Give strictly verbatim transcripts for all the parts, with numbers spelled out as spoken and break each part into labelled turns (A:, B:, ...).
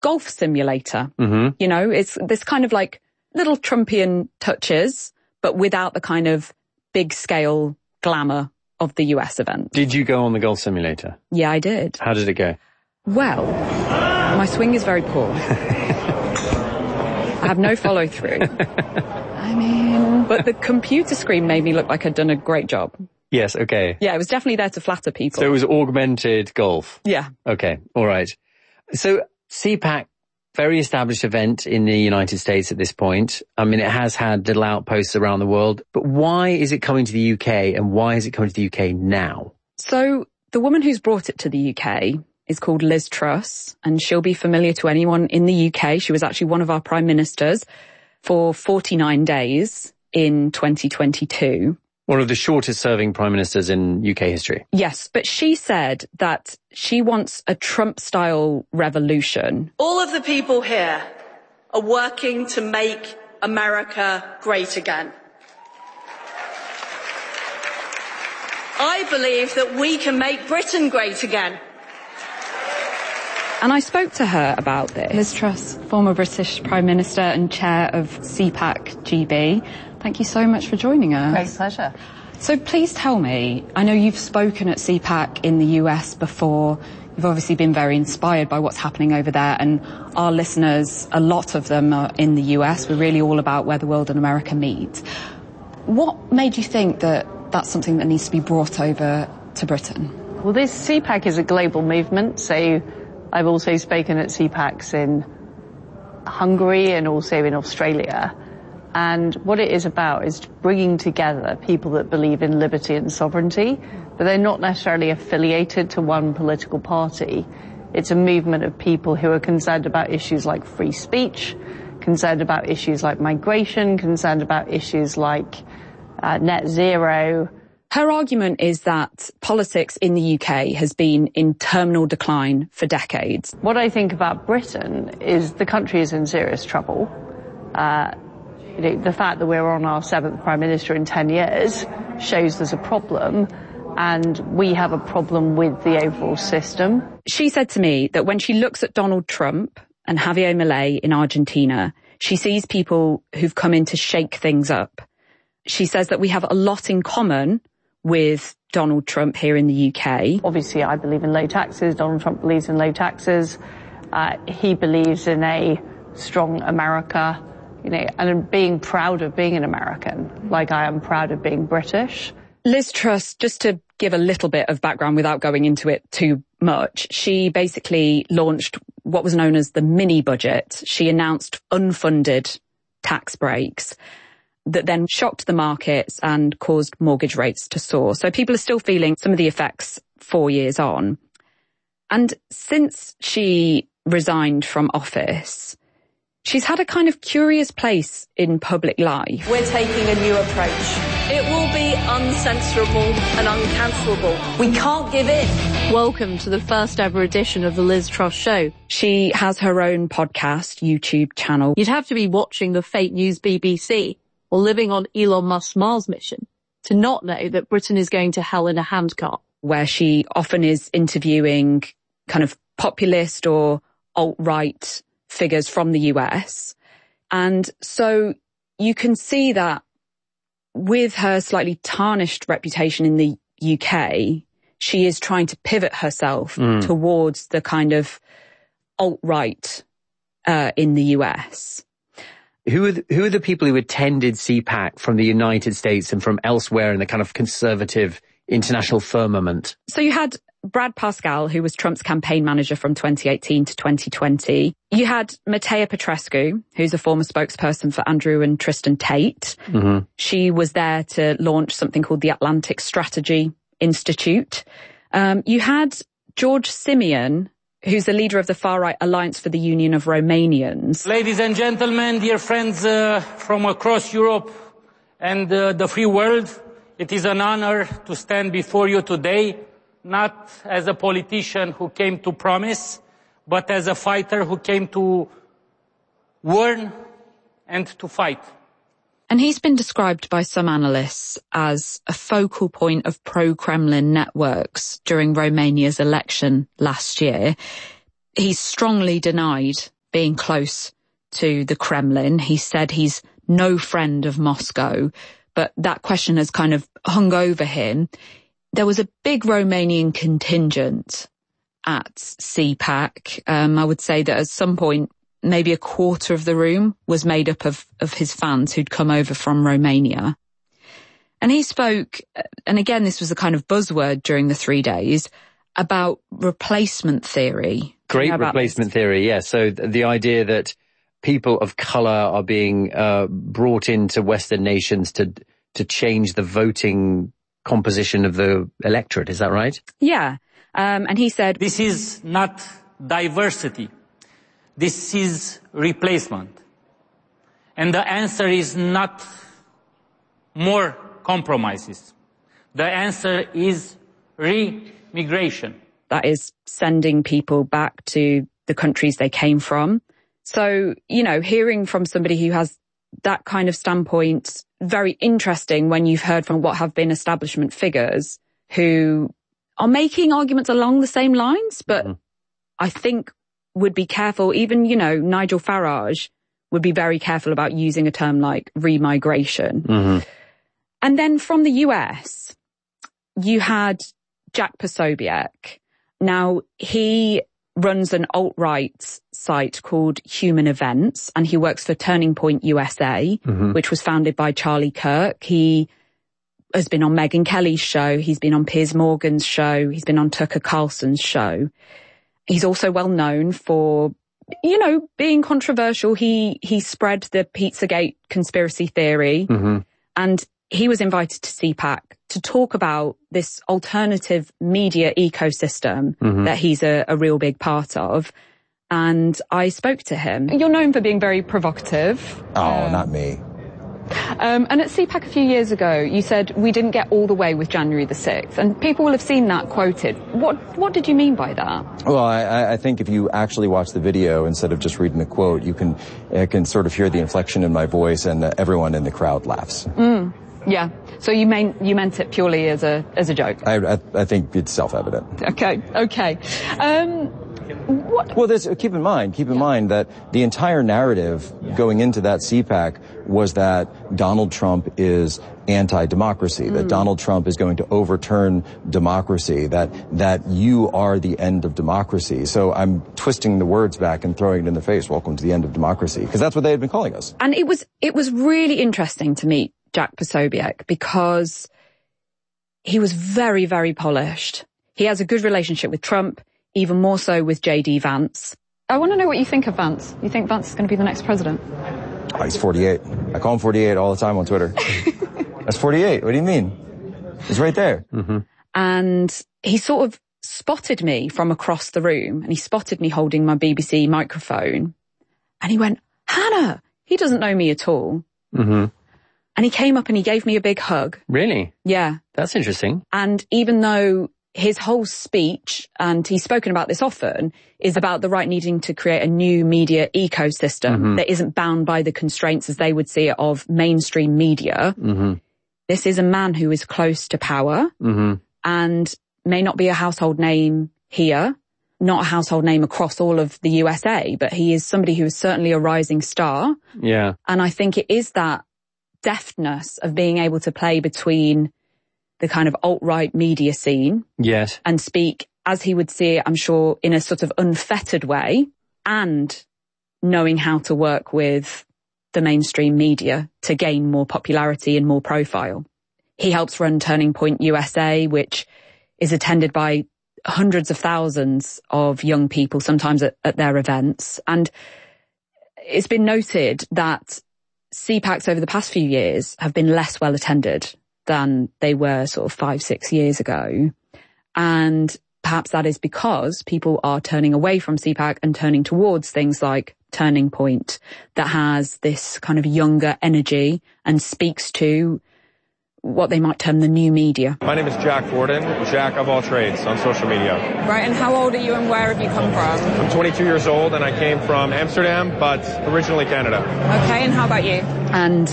A: golf simulator.
B: Mm-hmm.
A: You know, it's this kind of like little Trumpian touches, but without the kind of big scale glamour of the U S event.
B: Did you go on the golf simulator?
A: Yeah, I did.
B: How did it go?
A: Well, my swing is very poor. I have no follow through. I mean, but the computer screen made me look like I'd done a great job.
B: Yes, okay.
A: Yeah, it was definitely there to flatter people.
B: So it was augmented golf?
A: Yeah.
B: Okay, all right. So C PAC, very established event in the United States at this point. I mean, it has had little outposts around the world, but why is it coming to the U K and why is it coming to the U K now?
A: So the woman who's brought it to the U K is called Liz Truss, and she'll be familiar to anyone in the U K. She was actually one of our prime ministers for forty-nine days in twenty twenty-two.
B: One of the shortest serving prime ministers in U K history.
A: Yes, but she said that she wants a Trump-style revolution.
C: All of the people here are working to make America great again. I believe that we can make Britain great again.
A: And I spoke to her about this. Liz Truss, former British Prime Minister and chair of C PAC G B. Thank you so much for joining us.
D: Great pleasure.
A: So please tell me, I know you've spoken at C PAC in the U S before. You've obviously been very inspired by what's happening over there, and our listeners, a lot of them are in the U S. We're really all about where the world and America meet. What made you think that that's something that needs to be brought over to Britain?
D: Well, this C PAC is a global movement, so I've also spoken at C PACs in Hungary and also in Australia. And what it is about is bringing together people that believe in liberty and sovereignty, but they're not necessarily affiliated to one political party. It's a movement of people who are concerned about issues like free speech, concerned about issues like migration, concerned about issues like uh, net zero.
A: Her argument is that politics in the U K has been in terminal decline for decades.
D: What I think about Britain is the country is in serious trouble. Uh, you know, the fact that we're on our seventh Prime Minister in ten years shows there's a problem, and we have a problem with the overall system.
A: She said to me that when she looks at Donald Trump and Javier Milei in Argentina, she sees people who've come in to shake things up. She says that we have a lot in common with Donald Trump here in the U K.
D: Obviously, I believe in low taxes. Donald Trump believes in low taxes. Uh, he believes in a strong America, you know, and being proud of being an American, like I am proud of being British.
A: Liz Truss, just to give a little bit of background without going into it too much, she basically launched what was known as the mini budget. She announced unfunded tax breaks that then shocked the markets and caused mortgage rates to soar. So people are still feeling some of the effects four years on. And since she resigned from office, she's had a kind of curious place in public life.
C: We're taking a new approach. It will be uncensorable and uncancelable. We can't give in.
E: Welcome to the first ever edition of the Liz Truss Show.
A: She has her own podcast, YouTube channel.
E: You'd have to be watching the fake news B B C or living on Elon Musk's Mars mission to not know that Britain is going to hell in a handcart.
A: Where she often is interviewing kind of populist or alt-right figures from the U S. And so you can see that with her slightly tarnished reputation in the U K, she is trying to pivot herself mm. towards the kind of alt-right uh, in the U S.
B: Who are, the, who are the people who attended C PAC from the United States and from elsewhere in the kind of conservative international firmament?
A: So you had Brad Parscale, who was Trump's campaign manager from twenty eighteen to twenty twenty. You had Matea Petrescu, who's a former spokesperson for Andrew and Tristan Tate.
B: Mm-hmm.
A: She was there to launch something called the Atlantic Strategy Institute. Um, you had George Simeon, who's the leader of the far-right Alliance for the Union of Romanians.
F: Ladies and gentlemen, dear friends uh, from across Europe and uh, the free world, it is an honor to stand before you today, not as a politician who came to promise, but as a fighter who came to warn and to fight.
A: And he's been described by some analysts as a focal point of pro-Kremlin networks during Romania's election last year. He's strongly denied being close to the Kremlin. He said he's no friend of Moscow, but that question has kind of hung over him. There was a big Romanian contingent at C PAC. Um, I would say that at some point, maybe a quarter of the room was made up of, of his fans who'd come over from Romania. And he spoke, and again, this was a kind of buzzword during the three days, about replacement theory.
B: Great replacement theory, yes. So th- the idea that people of colour are being uh, brought into Western nations to to change the voting composition of the electorate, is that right?
A: Yeah. Um, and he said,
F: this is not diversity. This is replacement. And the answer is not more compromises. The answer is re-migration.
A: That is sending people back to the countries they came from. So, you know, hearing from somebody who has that kind of standpoint, very interesting when you've heard from what have been establishment figures who are making arguments along the same lines, but mm-hmm. I think would be careful. Even, you know, Nigel Farage would be very careful about using a term like remigration. Mm-hmm. And then from the U S, you had Jack Posobiec. Now, he runs an alt-right site called Human Events, and he works for Turning Point U S A, mm-hmm. which was founded by Charlie Kirk. He has been on Megyn Kelly's show. He's been on Piers Morgan's show. He's been on Tucker Carlson's show. He's also well known for, you know, being controversial. He, he spread the Pizzagate conspiracy theory, mm-hmm. and he was invited to C PAC to talk about this alternative media ecosystem mm-hmm. that he's a, a real big part of. And I spoke to him. You're known for being very provocative.
G: Oh,
A: um,
G: not me.
A: Um, and at C PAC a few years ago, you said we didn't get all the way with January the sixth. And people will have seen that quoted. What what did you mean by that?
G: Well, I, I think if you actually watch the video instead of just reading the quote, you can, uh, can sort of hear the inflection in my voice, and uh, everyone in the crowd laughs.
A: Mm. Yeah. So you mean you meant it purely as a as a joke?
G: I I, I think it's self-evident.
A: Okay. Okay. Um, what?
G: Well, this, keep in mind, keep in yeah. mind that the entire narrative going into that C PAC was that Donald Trump is anti-democracy, mm. that Donald Trump is going to overturn democracy, that that you are the end of democracy. So I'm twisting the words back and throwing it in the face. Welcome to the end of democracy, because that's what they had been calling us.
A: And it was it was really interesting to meet Jack Posobiec because he was very, very polished. He has a good relationship with Trump, even more so with J D Vance. I want to know what you think of Vance. You think Vance is going to be the next president?
G: Oh, he's forty-eight. I call him forty-eight all the time on Twitter. That's forty-eight. What do you mean? He's right there. Mm-hmm.
A: And he sort of spotted me from across the room, and he spotted me holding my B B C microphone. And he went, Hannah, he doesn't know me at all. Mm-hmm. And he came up and he gave me a big hug.
B: Really?
A: Yeah.
B: That's interesting.
A: And even though his whole speech, and he's spoken about this often, is about the right needing to create a new media ecosystem mm-hmm. that isn't bound by the constraints, as they would see it, of mainstream media. Mm-hmm. This is a man who is close to power mm-hmm. and may not be a household name here, not a household name across all of the U S A, but he is somebody who is certainly a rising star.
B: Yeah.
A: And I think it is that deftness of being able to play between the kind of alt-right media scene.
B: Yes.
A: And speak, as he would see it, I'm sure, in a sort of unfettered way, and knowing how to work with the mainstream media to gain more popularity and more profile. He helps run Turning Point U S A, which is attended by hundreds of thousands of young people, sometimes at, at their events. And it's been noted that C PACs over the past few years have been less well attended than they were sort of five, six years ago. And perhaps that is because people are turning away from C PAC and turning towards things like Turning Point, that has this kind of younger energy and speaks to what they might term the new media.
H: My name is Jack Gordon, Jack of all trades on social media.
A: Right, and how old are you and where have you come from?
H: I'm twenty-two years old and I came from Amsterdam, but originally Canada.
A: Okay, and how about you? And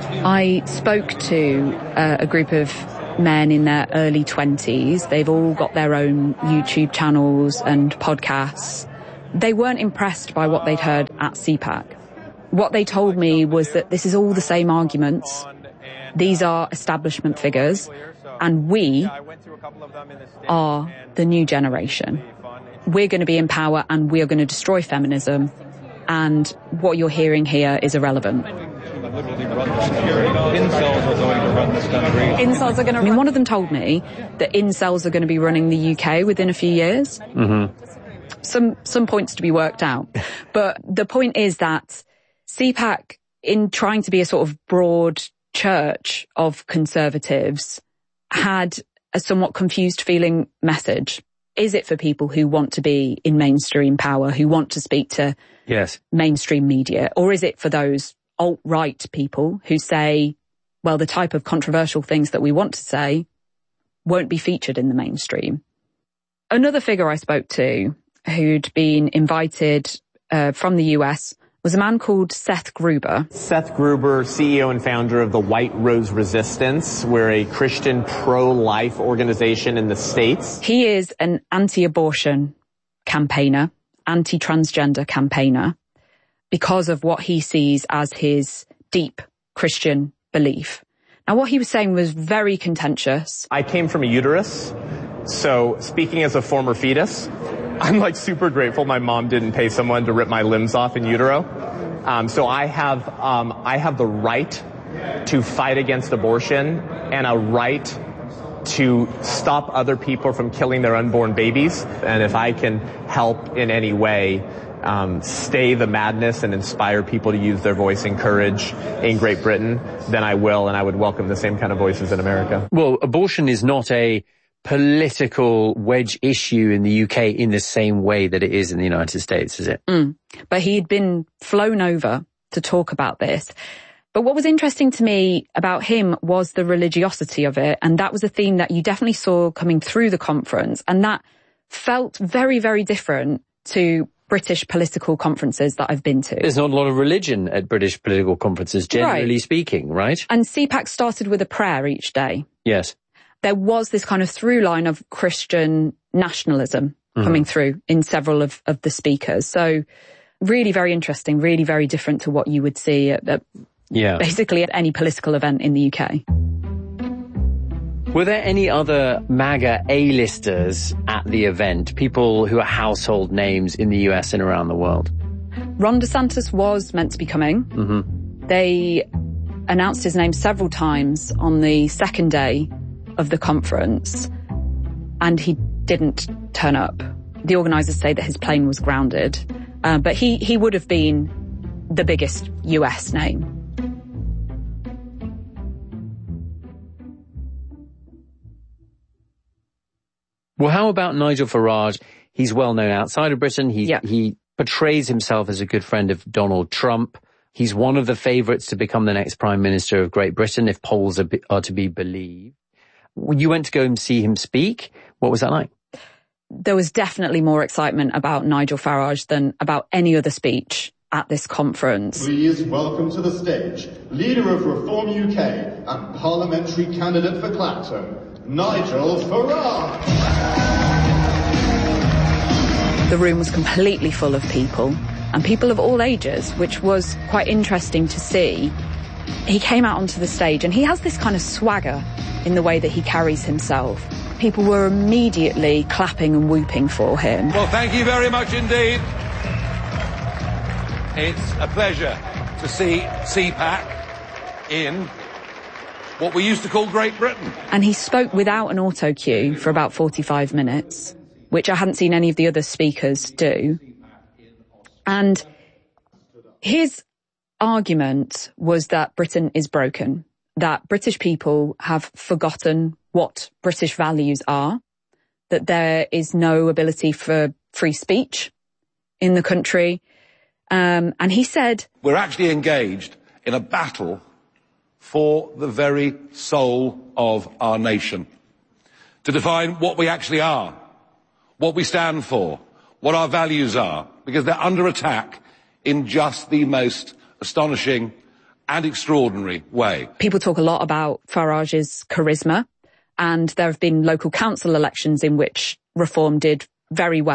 A: I spoke to uh, a group of men in their early twenties. They've all got their own YouTube channels and podcasts. They weren't impressed by what they'd heard at CPAC. What they told me was that this is all the same arguments. These are establishment figures, and we are the new generation. We're going to be in power and we are going to destroy feminism, and what you're hearing here is irrelevant.
I: Incels are going to run this country.
A: Incels are going to. I mean, one of them told me that incels are going to be running the U K within a few years.
B: Mm-hmm.
A: Some some points to be worked out, but the point is that CPAC, in trying to be a sort of broad church of conservatives, had a somewhat confused feeling message. Is it for people who want to be in mainstream power, who want to speak to
B: yes.
A: mainstream media, or is it for those alt-right people who say, well, the type of controversial things that we want to say won't be featured in the mainstream? Another figure I spoke to who'd been invited uh, from the U S was a man called Seth Gruber.
J: Seth Gruber, C E O and founder of the White Rose Resistance. We're a Christian pro-life organization in the States.
A: He is an anti-abortion campaigner, anti-transgender campaigner, because of what he sees as his deep Christian belief. Now, what he was saying was very contentious.
J: I came from a uterus, so speaking as a former fetus, I'm like super grateful my mom didn't pay someone to rip my limbs off in utero. Um, so I have, um, I have the right to fight against abortion and a right to stop other people from killing their unborn babies. And if I can help in any way, um, stay the madness and inspire people to use their voice and courage in Great Britain, then I will, and I would welcome the same kind of voices in America.
B: Well, abortion is not a political wedge issue in the U K in the same way that it is in the United States, is it?
A: Mm. But he'd been flown over to talk about this. But what was interesting to me about him was the religiosity of it. And that was a theme that you definitely saw coming through the conference. And that felt very, very different to British political conferences that I've been to.
B: There's not a lot of religion at British political conferences, generally right. speaking, right?
A: And CPAC started with a prayer each day.
B: Yes.
A: There was this kind of through line of Christian nationalism mm. coming through in several of, of the speakers. So really very interesting, really very different to what you would see at, at yeah. basically at any political event in the U K.
B: Were there any other MAGA A-listers at the event, people who are household names in the U S and around the world?
A: Ron DeSantis was meant to be coming.
B: Mm-hmm.
A: They announced his name several times on the second day of the conference, and he didn't turn up. The organisers say that his plane was grounded, uh, but he, he would have been the biggest U S name.
B: Well, how about Nigel Farage? He's well known outside of Britain. He,
A: yeah.
B: he portrays himself as a good friend of Donald Trump. He's one of the favourites to become the next Prime Minister of Great Britain, if polls are, be, are to be believed. You went to go and see him speak. What was that like?
A: There was definitely more excitement about Nigel Farage than about any other speech at this conference.
K: Please welcome to the stage, leader of Reform U K and parliamentary candidate for Clapton, Nigel Farage.
A: The room was completely full of people, and people of all ages, which was quite interesting to see. He came out onto the stage and he has this kind of swagger in the way that he carries himself. People were immediately clapping and whooping for him.
L: Well, thank you very much indeed. It's a pleasure to see CPAC in what we used to call Great Britain.
A: And he spoke without an auto cue for about forty-five minutes, which I hadn't seen any of the other speakers do. And his argument was that Britain is broken, that British people have forgotten what British values are, that there is no ability for free speech in the country. Um, and he said,
L: we're actually engaged in a battle for the very soul of our nation, to define what we actually are, what we stand for, what our values are, because they're under attack in just the most astonishing and extraordinary way.
A: People talk a lot about Farage's charisma, and there have been local council elections in which Reform did very well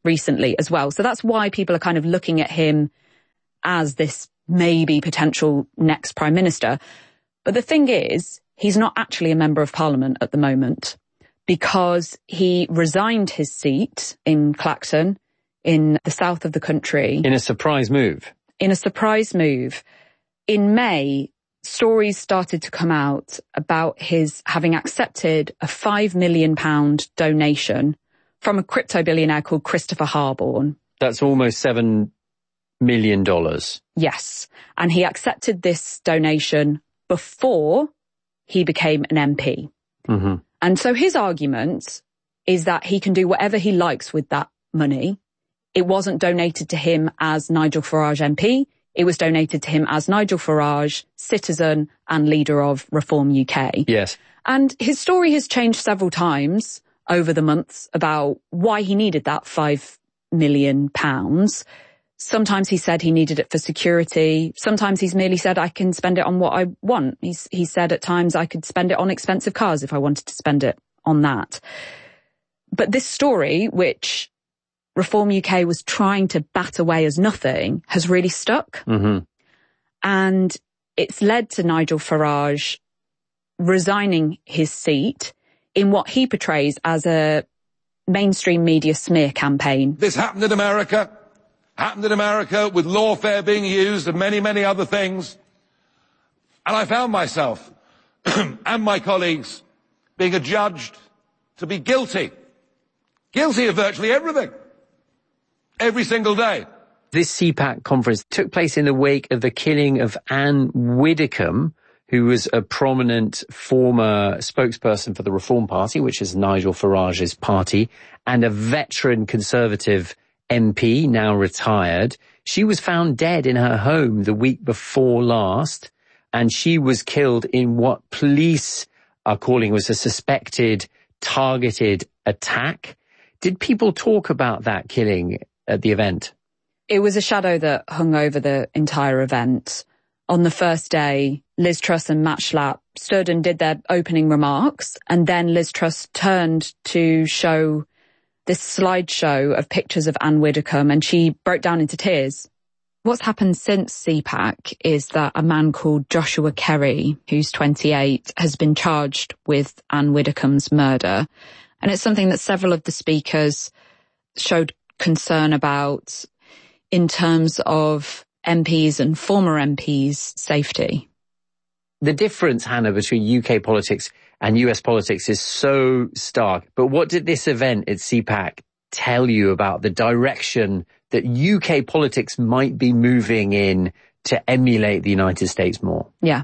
A: recently as well. So that's why people are kind of looking at him as this maybe potential next prime minister. But the thing is, he's not actually a member of parliament at the moment because he resigned his seat in Clacton in the south of the country.
B: In a surprise move.
A: In a surprise move. In May, stories started to come out about his having accepted a five million pound donation from a crypto billionaire called Christopher Harborne.
B: That's almost seven million dollars.
A: Yes. And he accepted this donation before he became an M P.
B: Mm-hmm.
A: And so his argument is that he can do whatever he likes with that money. It wasn't donated to him as Nigel Farage M P. It was donated to him as Nigel Farage, citizen and leader of Reform U K.
B: Yes.
A: And his story has changed several times over the months about why he needed that five million pounds. Sometimes he said he needed it for security. Sometimes he's merely said, I can spend it on what I want. He's, he said at times I could spend it on expensive cars if I wanted to spend it on that. But this story, which Reform U K was trying to bat away as nothing, has really stuck.
B: Mm-hmm.
A: And it's led to Nigel Farage resigning his seat in what he portrays as a mainstream media smear campaign.
L: This happened in America. Happened in America with lawfare being used and many, many other things. And I found myself and my colleagues being adjudged to be guilty. Guilty of virtually everything. Every single day.
B: This C PAC conference took place in the wake of the killing of Anne Widdecombe, who was a prominent former spokesperson for the Reform Party, which is Nigel Farage's party, and a veteran Conservative M P, now retired. She was found dead in her home the week before last, and she was killed in what police are calling was a suspected targeted attack. Did people talk about that killing at the event?
A: It was a shadow that hung over the entire event. On the first day, Liz Truss and Matt Schlapp stood and did their opening remarks, and then Liz Truss turned to show this slideshow of pictures of Anne Widdecombe, and she broke down into tears. What's happened since C PAC is that a man called Joshua Kerry, who's twenty-eight, has been charged with Anne Widdecombe's murder. And it's something that several of the speakers showed concern about in terms of M Ps and former M Ps' safety.
B: The difference, Hannah, between U K politics and U S politics is so stark. But what did this event at C PAC tell you about the direction that U K politics might be moving in to emulate the United States more?
A: Yeah.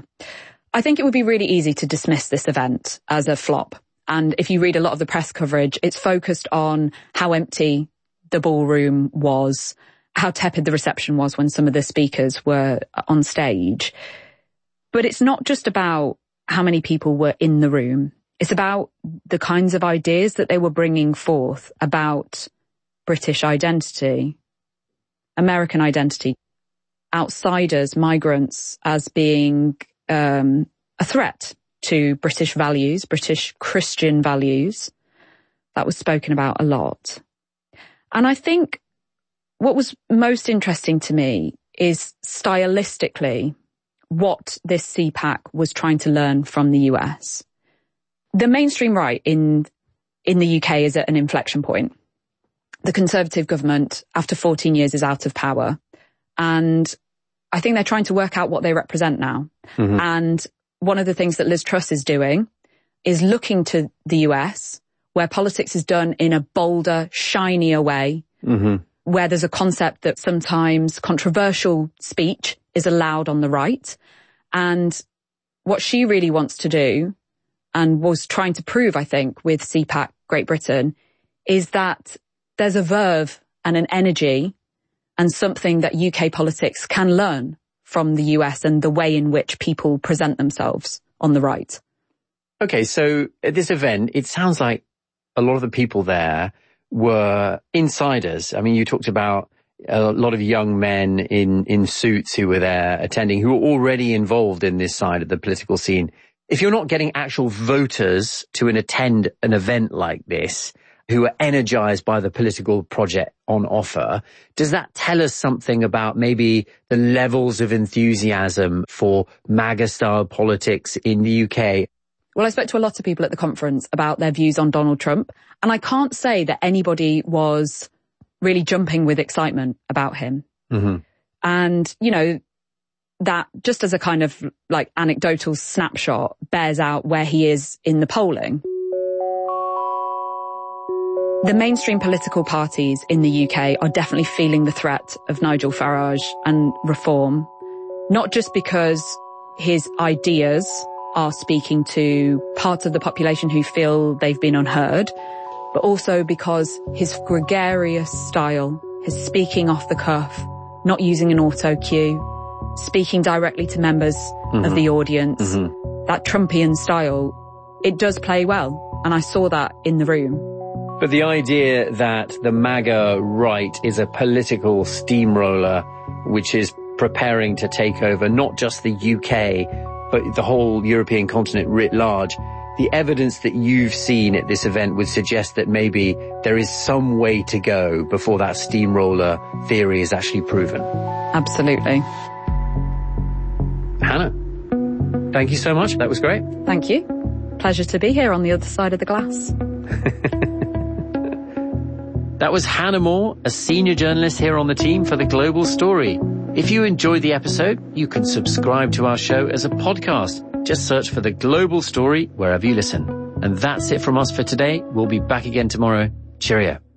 A: I think it would be really easy to dismiss this event as a flop. And if you read a lot of the press coverage, it's focused on how empty the ballroom was, how tepid the reception was when some of the speakers were on stage. But it's not just about how many people were in the room. It's about the kinds of ideas that they were bringing forth about British identity, American identity, outsiders, migrants as being um, a threat to British values, British Christian values. That was spoken about a lot. And I think what was most interesting to me is stylistically what this C PAC was trying to learn from the U S. The mainstream right in in the U K is at an inflection point. The Conservative government, after fourteen years, is out of power. And I think they're trying to work out what they represent now. Mm-hmm. And one of the things that Liz Truss is doing is looking to the U S, where politics is done in a bolder, shinier way, mm-hmm. where there's a concept that sometimes controversial speech is allowed on the right. And what she really wants to do, and was trying to prove, I think, with C PAC Great Britain, is that there's a verve and an energy and something that U K politics can learn from the U S and the way in which people present themselves on the right.
B: Okay, so at this event, it sounds like a lot of the people there were insiders. I mean, you talked about a lot of young men in, in suits who were there attending, who were already involved in this side of the political scene. If you're not getting actual voters to an attend an event like this, who are energized by the political project on offer. Does that tell us something about maybe the levels of enthusiasm for MAGA-style politics in the U K?
A: Well, I spoke to a lot of people at the conference about their views on Donald Trump, and I can't say that anybody was really jumping with excitement about him.
B: Mm-hmm. And,
A: you know, that just as a kind of like anecdotal snapshot bears out where he is in the polling. The mainstream political parties in the U K are definitely feeling the threat of Nigel Farage and reform, not just because his ideas are speaking to parts of the population who feel they've been unheard, but also because his gregarious style, his speaking off the cuff, not using an auto cue, speaking directly to members mm-hmm. of the audience, mm-hmm. that Trumpian style, it does play well. And I saw that in the room.
B: But the idea that the MAGA right is a political steamroller which is preparing to take over not just the U K, but the whole European continent writ large, the evidence that you've seen at this event would suggest that maybe there is some way to go before that steamroller theory is actually proven.
A: Absolutely.
B: Hannah, thank you so much. That was great.
A: Thank you. Pleasure to be here on the other side of the glass.
B: That was Hannah Moore, a senior journalist here on the team for The Global Story. If you enjoyed the episode, you can subscribe to our show as a podcast. Just search for The Global Story wherever you listen. And that's it from us for today. We'll be back again tomorrow. Cheerio.